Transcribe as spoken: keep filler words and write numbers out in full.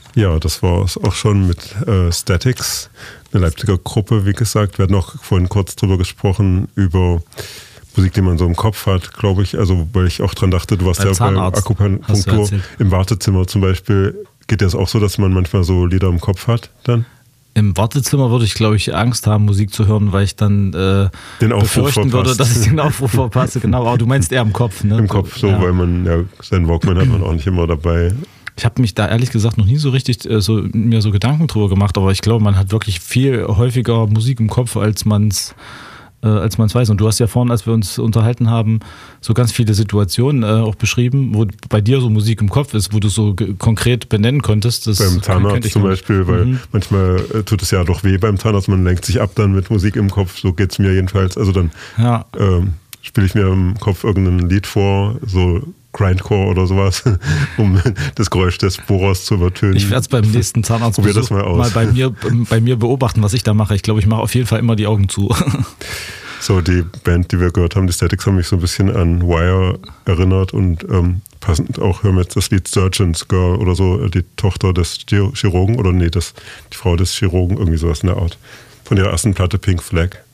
Ja, das war es auch schon mit äh, Statics, eine Leipziger Gruppe, wie gesagt. Wir hatten auch vorhin kurz drüber gesprochen, über Musik, die man so im Kopf hat, glaube ich. Also, weil ich auch dran dachte, du warst Beim ja Zahnarzt, bei Akupunktur im Wartezimmer zum Beispiel. Geht das auch so, dass man manchmal so Lieder im Kopf hat dann? Im Wartezimmer würde ich, glaube ich, Angst haben, Musik zu hören, weil ich dann äh, den Aufruf befürchten würde, dass ich den Aufruf verpasse. Genau, aber du meinst eher im Kopf, ne? Im Kopf, so, ja. Weil man, ja, seinen Walkman hat man auch nicht immer dabei. Ich habe mich da ehrlich gesagt noch nie so richtig äh, so, mir so Gedanken drüber gemacht, aber ich glaube, man hat wirklich viel häufiger Musik im Kopf, als man es äh, als man es weiß. Und du hast ja vorhin, als wir uns unterhalten haben, so ganz viele Situationen äh, auch beschrieben, wo bei dir so Musik im Kopf ist, wo du so g- konkret benennen konntest. Das beim Zahnarzt zum Beispiel, weil mhm. manchmal äh, tut es ja doch weh beim Zahnarzt, man lenkt sich ab dann mit Musik im Kopf, so geht es mir jedenfalls. Also dann ja. ähm, spiele ich mir im Kopf irgendein Lied vor, so Grindcore oder sowas, um das Geräusch des Bohrers zu übertönen. Ich werde es beim nächsten Zahnarzt Probier das mal aus. mal bei mir, bei mir beobachten, was ich da mache. Ich glaube, ich mache auf jeden Fall immer die Augen zu. So, die Band, die wir gehört haben, die Statics, haben mich so ein bisschen an Wire erinnert und ähm, passend auch, hören wir jetzt das Lied Surgeon's Girl oder so, die Tochter des Chirurgen oder nee, das, die Frau des Chirurgen, irgendwie sowas in der Art. Von ihrer ersten Platte Pink Flag.